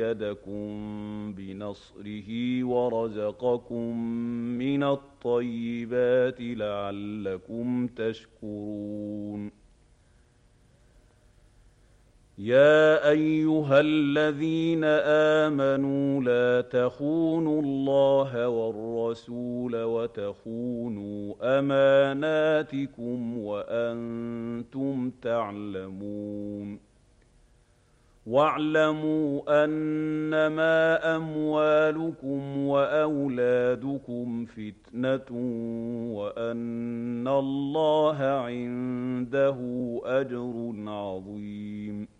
أيدكم بنصره ورزقكم من الطيبات لعلكم تشكرون. يا أيها الذين آمنوا لا تخونوا الله والرسول وتخونوا أماناتكم وأنتم تعلمون. واعلموا أنما أموالكم وأولادكم فتنة وأن الله عنده أجر عظيم.